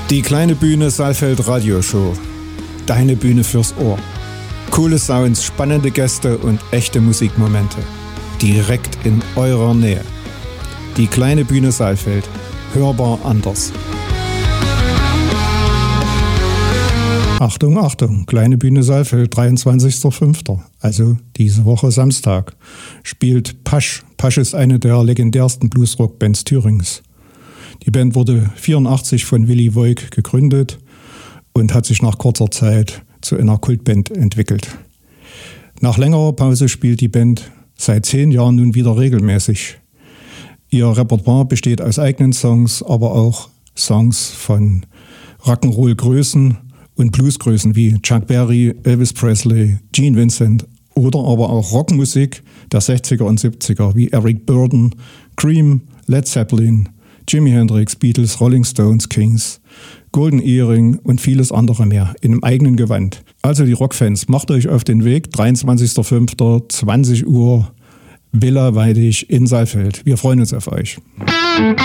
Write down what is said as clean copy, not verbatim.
Die kleine Bühne Saalfeld Radioshow. Deine Bühne fürs Ohr. Coole Sounds, spannende Gäste und echte Musikmomente. Direkt in eurer Nähe. Die kleine Bühne Saalfeld. Hörbar anders. Achtung, Achtung, kleine Bühne Saalfeld, 23.05., also diese Woche Samstag, spielt Pasch. Pasch ist eine der legendärsten Bluesrock-Bands Thürings. Die Band wurde 1984 von Willy Voig gegründet und hat sich nach kurzer Zeit zu einer Kultband entwickelt. Nach längerer Pause spielt die Band seit 10 Jahren nun wieder regelmäßig. Ihr Repertoire besteht aus eigenen Songs, aber auch Songs von Rock'n'Roll-Größen und Bluesgrößen wie Chuck Berry, Elvis Presley, Gene Vincent oder aber auch Rockmusik der 60er und 70er wie Eric Burdon, Cream, Led Zeppelin, Jimi Hendrix, Beatles, Rolling Stones, Kings, Golden Earring und vieles andere mehr in einem eigenen Gewand. Also die Rockfans, macht euch auf den Weg, 23.05., 20 Uhr, Villa Weidig in Saalfeld. Wir freuen uns auf euch.